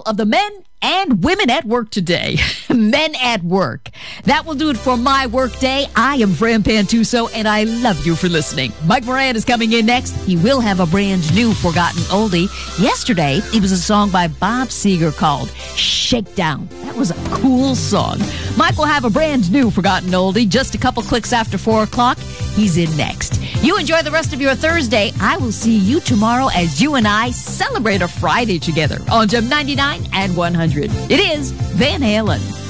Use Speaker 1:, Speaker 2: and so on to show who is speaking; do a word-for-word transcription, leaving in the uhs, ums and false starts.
Speaker 1: all of the men and women at work today. Men at work. That will do it for my work day. I am Fran Pantuso, and I love you for listening. Mike Moran is coming in next. He will have a brand new forgotten oldie. Yesterday, it was a song by Bob Seger called Shakedown. That was a cool song. Mike will have a brand new forgotten oldie just a couple clicks after four o'clock. He's in next. You enjoy the rest of your Thursday. I will see you tomorrow as you and I celebrate a Friday together on Gem ninety-nine and one hundred. It is Van Halen.